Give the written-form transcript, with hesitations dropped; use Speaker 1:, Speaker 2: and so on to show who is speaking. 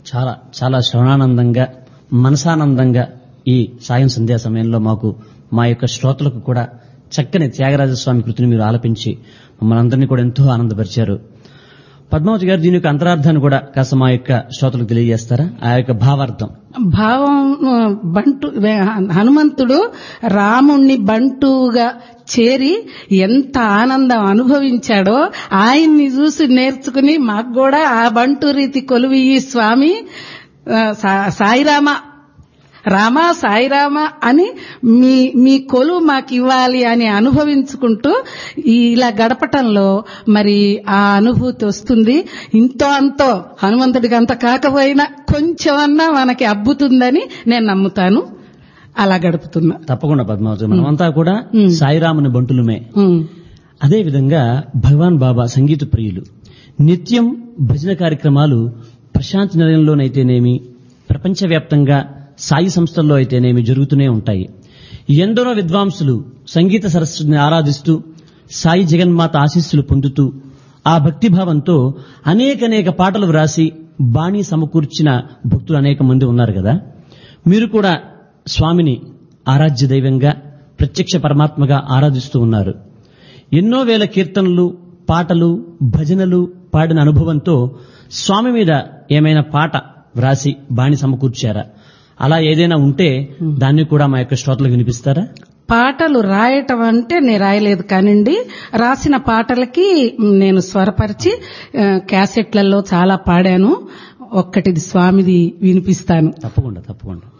Speaker 1: చాలా చాలా శ్రవణానందంగా, మనసానందంగా ఈ సాయం సంధ్యా సమయంలో మాకు, మా యొక్క శ్రోతలకు కూడా చక్కని త్యాగరాజస్వామి కృతిని మీరు ఆలపించి మమ్మల్ని అందరినీ కూడా ఎంతో ఆనందపరిచారు. పద్మావతి గారు, దీని యొక్క అంతరార్థాన్ని కూడా కాస్త మా యొక్క శ్రోతలకు తెలియజేస్తారా? ఆ యొక్క భావార్థం.
Speaker 2: భావం హనుమంతుడు రాముణ్ణి బంటుగా చేరి ఎంత ఆనందం అనుభవించాడో ఆయన్ని చూసి నేర్చుకుని మాకు కూడా ఆ బంటు రీతి కొలువు ఈ స్వామి, సాయిరామ రామ సాయిరామ అని మీ కొలువు మాకు ఇవ్వాలి అని అనుభవించుకుంటూ ఇలా గడపటంలో మరి ఆ అనుభూతి వస్తుంది. ఇంతో అంతో హనుమంతుడికి అంత కాకపోయినా కొంచెమన్నా మనకి అబ్బుతుందని నేను నమ్ముతాను. అలా గడుపుతున్నా.
Speaker 1: తప్పకుండా పద్మావతి, మనమంతా కూడా సాయిరాముని బంటులమే. అదే విధంగా భగవాన్ బాబా సంగీత ప్రియులు. నిత్యం భజన కార్యక్రమాలు ప్రశాంతి నిలయంలోనైతేనేమి, ప్రపంచవ్యాప్తంగా సాయి సంస్థల్లో అయితేనేమి జరుగుతూనే ఉంటాయి. ఎందరో విద్వాంసులు సంగీత సరస్వతిని ఆరాధిస్తూ సాయి జగన్మాత ఆశీస్సులు పొందుతూ ఆ భక్తిభావంతో అనేక పాటలు వ్రాసి బాణీ సమకూర్చిన భక్తులు అనేక మంది ఉన్నారు కదా. మీరు కూడా స్వామిని ఆరాధ్య దైవంగా, ప్రత్యక్ష పరమాత్మగా ఆరాధిస్తూ ఉన్నారు. ఎన్నో వేల కీర్తనలు, పాటలు, భజనలు పాడిన అనుభవంతో స్వామి మీద ఏమైనా పాట వ్రాసి బాణి సమకూర్చారా? అలా ఏదైనా ఉంటే దాన్ని కూడా మా యొక్క శ్రోతలకు వినిపిస్తారా?
Speaker 2: పాటలు రాయటం అంటే నేను రాయలేదు కానివ్వండి, రాసిన పాటలకి నేను స్వరపరిచి క్యాసెట్లలో చాలా పాడాను. ఒక్కటిది స్వామిది వినిపిస్తాను.
Speaker 1: తప్పకుండా.